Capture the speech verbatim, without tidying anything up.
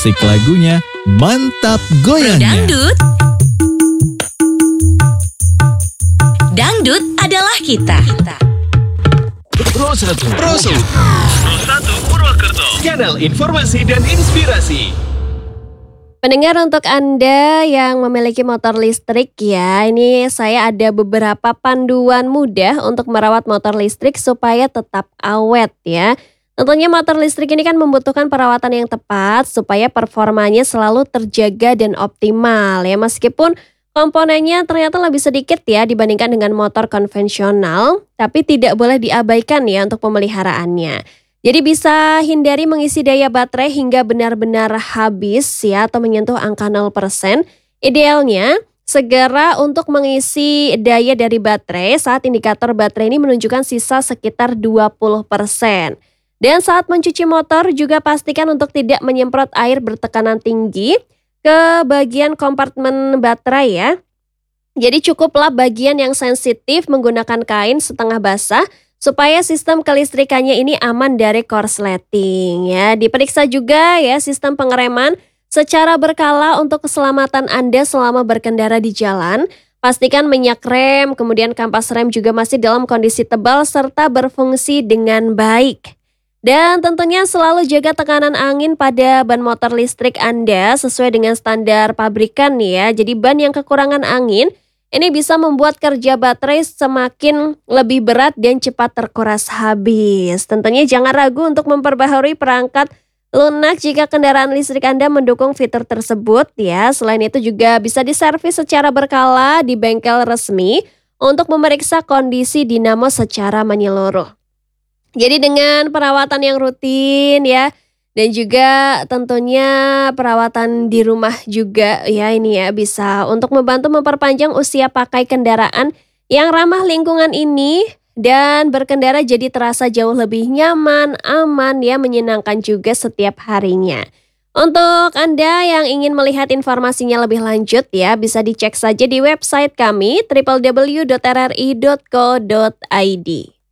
Asik lagunya, mantap goyangnya. Dangdut. Dangdut adalah kita. Pro satu. Pro satu. Pro satu Purwokerto. Kanal informasi dan inspirasi. Pendengar, untuk Anda yang memiliki motor listrik ya, ini saya ada beberapa panduan mudah untuk merawat motor listrik supaya tetap awet ya. Tentunya motor listrik ini kan membutuhkan perawatan yang tepat supaya performanya selalu terjaga dan optimal ya. Meskipun komponennya ternyata lebih sedikit ya dibandingkan dengan motor konvensional, tapi tidak boleh diabaikan ya untuk pemeliharaannya. Jadi bisa hindari mengisi daya baterai hingga benar-benar habis ya atau menyentuh angka nol persen. Idealnya segera untuk mengisi daya dari baterai saat indikator baterai ini menunjukkan sisa sekitar dua puluh persen. Dan saat mencuci motor juga pastikan untuk tidak menyemprot air bertekanan tinggi ke bagian kompartemen baterai ya. Jadi cukuplah bagian yang sensitif menggunakan kain setengah basah supaya sistem kelistrikannya ini aman dari korsleting ya. Diperiksa juga ya sistem pengereman secara berkala untuk keselamatan Anda selama berkendara di jalan. Pastikan minyak rem, kemudian kampas rem juga masih dalam kondisi tebal serta berfungsi dengan baik. Dan tentunya selalu jaga tekanan angin pada ban motor listrik Anda sesuai dengan standar pabrikan ya. Jadi ban yang kekurangan angin ini bisa membuat kerja baterai semakin lebih berat dan cepat terkuras habis. Tentunya jangan ragu untuk memperbaharui perangkat lunak jika kendaraan listrik Anda mendukung fitur tersebut ya. Selain itu juga bisa diservis secara berkala di bengkel resmi untuk memeriksa kondisi dinamo secara menyeluruh. Jadi dengan perawatan yang rutin ya, dan juga tentunya perawatan di rumah juga ya ini ya bisa untuk membantu memperpanjang usia pakai kendaraan yang ramah lingkungan ini dan berkendara jadi terasa jauh lebih nyaman, aman ya, menyenangkan juga setiap harinya. Untuk Anda yang ingin melihat informasinya lebih lanjut ya, bisa dicek saja di website kami w w w dot r r i dot co dot i d.